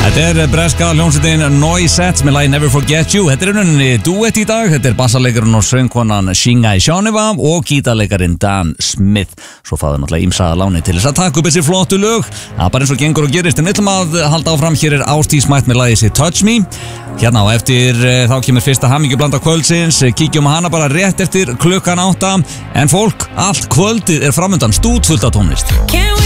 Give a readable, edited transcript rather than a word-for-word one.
Þetta breska hljómsveitin Noisettes með lagi Never Forget You. Þetta rauninni duett í dag. Þetta bassalekarinn og söngkonan Shingai Shoniva og gítarlekarinn Dan Smith. Svo fáðu náttúrulega ýmsa láni til þess að taka upp þessi flottu lög. Það bara eins og gengur og gerist. En við ætlum að halda áfram. Hér Ásdís mætt með lagið sitt Touch Me. Hérna á eftir þá kemur fyrsta hamingjublanda kvöldsins. Kíkjum á hana bara rétt eftir klukkan 8. En fólk, allt kvöldið framundan stútfullt af tónlist.